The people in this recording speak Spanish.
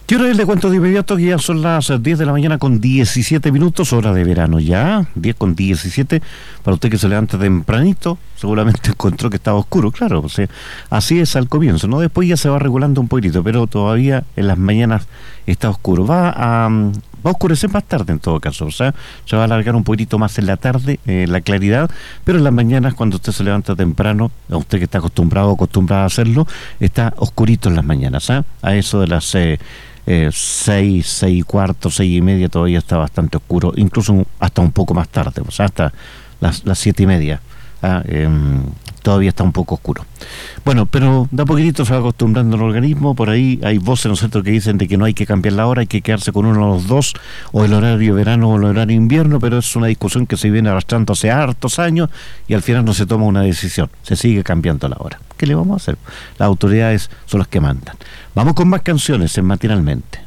Quiero le cuento de inmediato que ya son las 10 de la mañana con 17 minutos, hora de verano ya, 10 con 17, para usted que se levanta tempranito, seguramente encontró que estaba oscuro, claro, o sea, así es al comienzo, ¿no? Después ya se va regulando un poquito, pero todavía en las mañanas está oscuro, va a oscurecer más tarde en todo caso, o sea, se va a alargar un poquitito más en la tarde, la claridad, pero en las mañanas cuando usted se levanta temprano, a usted que está acostumbrada a hacerlo, está oscurito en las mañanas, ¿ah? A eso de las 6 y cuarto, 6 y media todavía está bastante oscuro, incluso hasta un poco más tarde, o sea, hasta las 7 y media, todavía está un poco oscuro. Bueno, pero de a poquitito se va acostumbrando el organismo, por ahí hay voces, ¿no es cierto?, que dicen de que no hay que cambiar la hora, hay que quedarse con uno de los dos, o el horario de verano o el horario de invierno, pero es una discusión que se viene arrastrando hace hartos años y al final no se toma una decisión, se sigue cambiando la hora. ¿Qué le vamos a hacer? Las autoridades son las que mandan. Vamos con más canciones en Matinalmente.